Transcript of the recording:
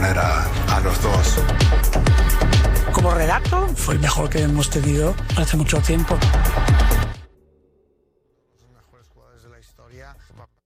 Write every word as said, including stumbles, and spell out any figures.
poner a, a los dos. Como redacto, fue el mejor que hemos tenido hace mucho tiempo. Los mejores jugadores de la historia.